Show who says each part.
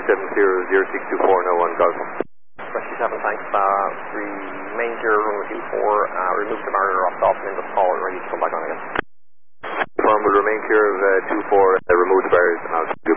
Speaker 1: 27 clear 0624, no one Golf.
Speaker 2: Rescue 7, thanks. Remain clear, runway 24, remove the barrier off the off, and just call and ready to come back on again.
Speaker 1: Firm will remain clear of 24, remove the barriers, and I'll